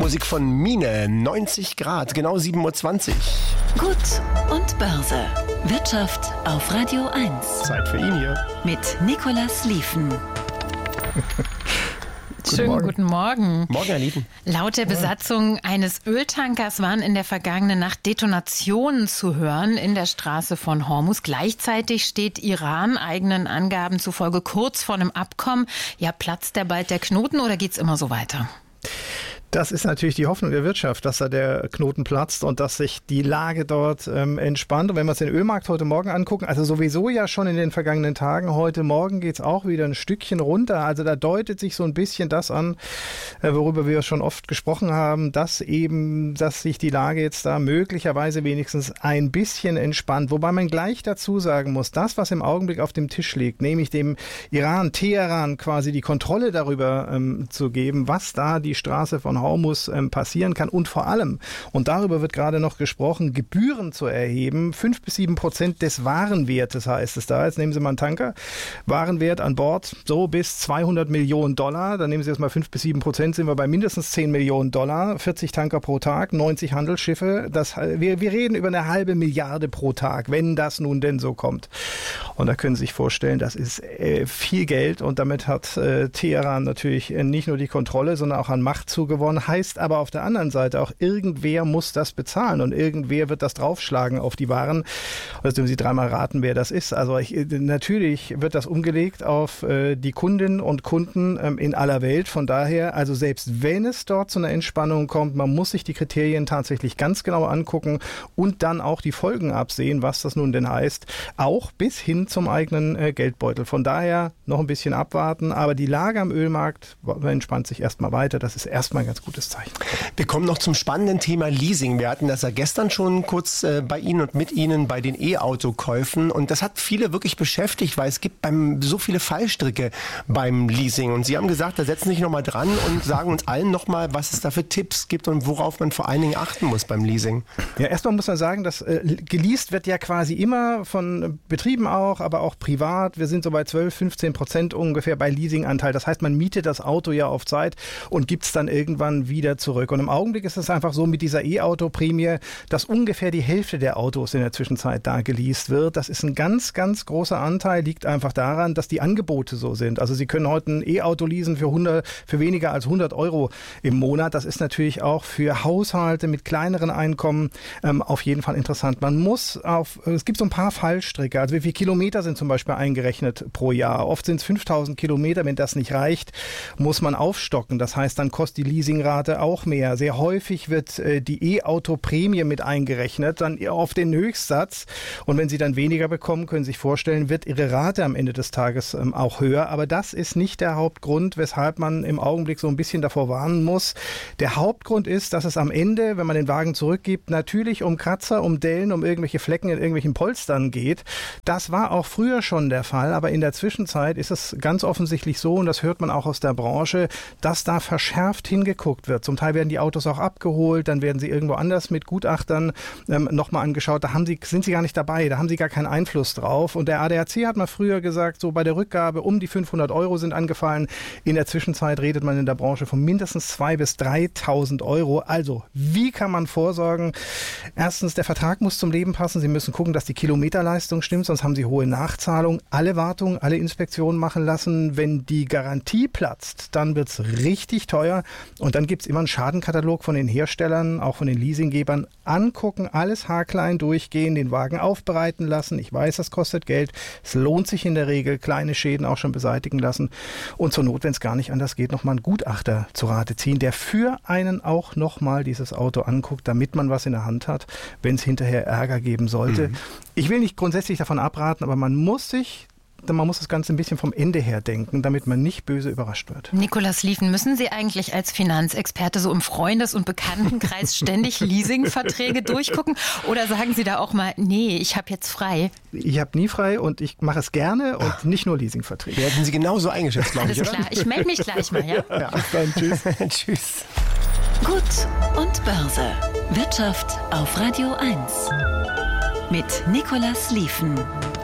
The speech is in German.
Musik von Mine, 90 Grad, genau 7:20 Uhr. Gut und Börse. Wirtschaft auf Radio 1. Zeit für ihn hier. Mit Nicolas Lieven. Schönen guten Morgen. Morgen, Herr Lieven. Laut der Besatzung eines Öltankers waren in der vergangenen Nacht Detonationen zu hören in der Straße von Hormuz. Gleichzeitig steht Iran eigenen Angaben zufolge kurz vor einem Abkommen. Ja, platzt da bald der Knoten oder geht's immer so weiter? Das ist natürlich die Hoffnung der Wirtschaft, dass da der Knoten platzt und dass sich die Lage dort entspannt. Und wenn wir uns den Ölmarkt heute Morgen angucken, also sowieso ja schon in den vergangenen Tagen, heute Morgen geht es auch wieder ein Stückchen runter. Also da deutet sich so ein bisschen das an, worüber wir schon oft gesprochen haben, dass sich die Lage jetzt da möglicherweise wenigstens ein bisschen entspannt. Wobei man gleich dazu sagen muss, das, was im Augenblick auf dem Tisch liegt, nämlich dem Iran, Teheran quasi die Kontrolle darüber zu geben, was da die Straße von Hormuz passieren kann und vor allem, und darüber wird gerade noch gesprochen, Gebühren zu erheben, 5-7% des Warenwertes heißt es da. Jetzt nehmen Sie mal einen Tanker, Warenwert an Bord so bis $200 Millionen, dann nehmen Sie jetzt mal 5-7%, sind wir bei mindestens $10 Millionen, 40 Tanker pro Tag, 90 Handelsschiffe, wir reden über eine halbe Milliarde pro Tag, wenn das nun denn so kommt. Und da können Sie sich vorstellen, das ist viel Geld und damit hat Teheran natürlich nicht nur die Kontrolle, sondern auch an Macht zugewonnen. Heißt aber auf der anderen Seite auch, irgendwer muss das bezahlen und irgendwer wird das draufschlagen auf die Waren. Und jetzt dürfen Sie dreimal raten, wer das ist. Also natürlich wird das umgelegt auf die Kundinnen und Kunden in aller Welt. Von daher, also selbst wenn es dort zu einer Entspannung kommt, man muss sich die Kriterien tatsächlich ganz genau angucken und dann auch die Folgen absehen, was das nun denn heißt, auch bis hin zum eigenen Geldbeutel. Von daher noch ein bisschen abwarten, aber die Lage am Ölmarkt entspannt sich erstmal weiter. Das ist erstmal ein ganz gutes Zeichen. Wir kommen noch zum spannenden Thema Leasing. Wir hatten das ja gestern schon kurz bei Ihnen und mit Ihnen bei den E-Auto-Käufen und das hat viele wirklich beschäftigt, weil es gibt so viele Fallstricke beim Leasing und Sie haben gesagt, da setzen Sie sich nochmal dran und sagen uns allen nochmal, was es da für Tipps gibt und worauf man vor allen Dingen achten muss beim Leasing. Ja, erstmal muss man sagen, dass geleast wird ja quasi immer von Betrieben auch, aber auch privat. Wir sind so bei 12-15% ungefähr bei Leasinganteil. Das heißt, man mietet das Auto ja auf Zeit und gibt es dann irgendwann wieder zurück. Und im Augenblick ist es einfach so mit dieser E-Auto-Prämie, dass ungefähr die Hälfte der Autos in der Zwischenzeit da geleast wird. Das ist ein ganz, ganz großer Anteil, liegt einfach daran, dass die Angebote so sind. Also Sie können heute ein E-Auto leasen für weniger als 100 Euro im Monat. Das ist natürlich auch für Haushalte mit kleineren Einkommen auf jeden Fall interessant. Es gibt so ein paar Fallstricke. Also wie viele Kilometer sind zum Beispiel eingerechnet pro Jahr? Oft sind es 5000 Kilometer. Wenn das nicht reicht, muss man aufstocken. Das heißt, dann kostet die Leasingrate auch mehr. Sehr häufig wird die E-Auto-Prämie mit eingerechnet, dann auf den Höchstsatz. Und wenn Sie dann weniger bekommen, können Sie sich vorstellen, wird Ihre Rate am Ende des Tages auch höher. Aber das ist nicht der Hauptgrund, weshalb man im Augenblick so ein bisschen davor warnen muss. Der Hauptgrund ist, dass es am Ende, wenn man den Wagen zurückgibt, natürlich um Kratzer, um Dellen, um irgendwelche Flecken in irgendwelchen Polstern geht. Das war auch früher schon der Fall, aber in der Zwischenzeit ist es ganz offensichtlich so, und das hört man auch aus der Branche, dass da verschärft hingeguckt wird. Zum Teil werden die Autos auch abgeholt, dann werden sie irgendwo anders mit Gutachtern nochmal angeschaut. Da sind sie gar nicht dabei, da haben sie gar keinen Einfluss drauf. Und der ADAC hat mal früher gesagt, so bei der Rückgabe um die 500 Euro sind angefallen. In der Zwischenzeit redet man in der Branche von mindestens 2.000 bis 3.000 Euro. Also, wie kann man vorsorgen? Erstens, der Vertrag muss zum Leben passen. Sie müssen gucken, dass die Kilometerleistung stimmt, sonst haben Sie hohe Nachzahlungen. Alle Wartungen, alle Inspektionen machen lassen. Wenn die Garantie platzt, dann wird es richtig teuer. Und dann gibt es immer einen Schadenkatalog von den Herstellern, auch von den Leasinggebern. Angucken, alles haarklein durchgehen, den Wagen aufbereiten lassen. Ich weiß, das kostet Geld. Es lohnt sich in der Regel, kleine Schäden auch schon beseitigen lassen. Und zur Not, wenn es gar nicht anders geht, nochmal einen Gutachter zu Rate ziehen, der für einen auch nochmal dieses Auto anguckt, damit man was in der Hand hat, wenn es hinterher Ärger geben sollte. Ich will nicht grundsätzlich davon abraten, aber man muss das Ganze ein bisschen vom Ende her denken, damit man nicht böse überrascht wird. Nicolas Lieven, müssen Sie eigentlich als Finanzexperte so im Freundes- und Bekanntenkreis ständig Leasingverträge durchgucken? Oder sagen Sie da auch mal, nee, ich habe jetzt frei? Ich habe nie frei und ich mache es gerne und nicht nur Leasingverträge. Wir hätten Sie genauso eingeschätzt, glaube ich, Alles klar, ich melde mich gleich mal, ja? Ja, dann tschüss. Tschüss. Gut und Börse. Wirtschaft auf Radio 1. Mit Nicolas Lieven.